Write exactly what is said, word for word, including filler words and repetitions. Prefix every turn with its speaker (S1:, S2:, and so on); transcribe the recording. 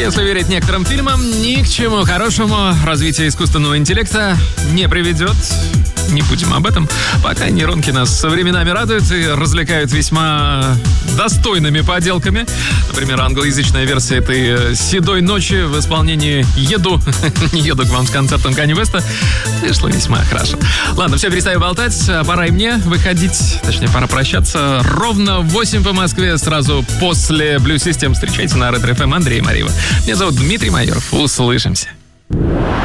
S1: Если верить некоторым фильмам, ни к чему хорошему развитие искусственного интеллекта не приведет. Не будем об этом. Пока нейронки нас со временами радуют и развлекают весьма достойными поделками. Например, англоязычная версия этой «Седой ночи» в исполнении «Еду». Не еду к вам с концертом Канье Уэста. Вышло весьма хорошо. Ладно, все, перестаю болтать. Пора и мне выходить. Точнее, пора прощаться. Ровно в восемь по Москве. Сразу после Blue System встречайте на Ретро эф эм Андрея Марьева. Меня зовут Дмитрий Майоров. Услышимся.